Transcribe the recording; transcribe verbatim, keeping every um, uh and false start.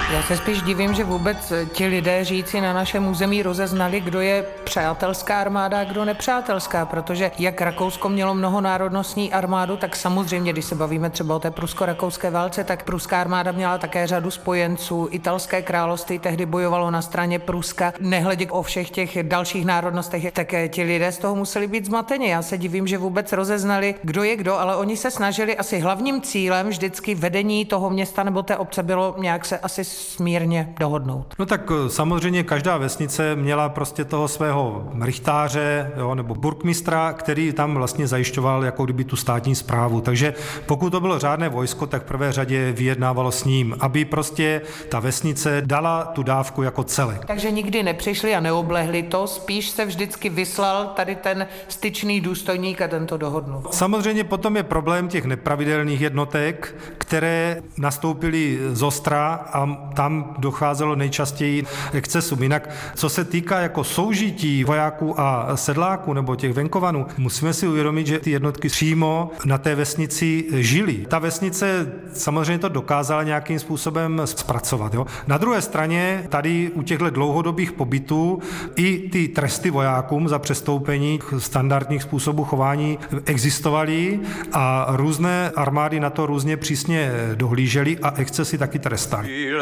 Já se spíš divím, že vůbec ti lidé žijící na našem území rozeznali, kdo je přátelská armáda a kdo nepřátelská, protože jak Rakousko mělo mnohonárodnostní armádu, tak samozřejmě, když se bavíme třeba o té prusko-rakouské válce, tak pruská armáda měla také řadu spojenců. Italské království tehdy bojovalo na straně Pruska. Nehledě o všech těch dalších národnostech, tak ti lidé z toho museli být zmateni. Já se divím, že vůbec rozeznali, kdo je kdo, ale oni se snažili, asi hlavním cílem vždycky vedení toho města nebo té obce bylo nějak se asi smírně dohodnout. No tak samozřejmě každá vesnice měla prostě toho svého rychtáře, jo, nebo burkmistra, který tam vlastně zajišťoval jako kdyby tu státní správu. Takže pokud to bylo řádné vojsko, tak v prvé řadě vyjednávalo s ním, aby prostě ta vesnice dala tu dávku jako celek. Takže nikdy nepřišli a neoblehli to, spíš se vždycky vyslal tady ten styčný důstojník a ten to dohodnul. Samozřejmě potom je problém těch nepravidelných jednotek, které nastoupily z ostra a tam docházelo nejčastěji k excesům. Jinak, co se týká jako soužití vojáků a sedláků nebo těch venkovanů, musíme si uvědomit, že ty jednotky přímo na té vesnici žili. Ta vesnice samozřejmě to dokázala nějakým způsobem zpracovat. Jo. Na druhé straně tady u těchto dlouhodobých pobytů i ty tresty vojákům za přestoupení standardních způsobů chování existovaly a různé armády na to různě přísně dohlížely a excesy taky trestaly.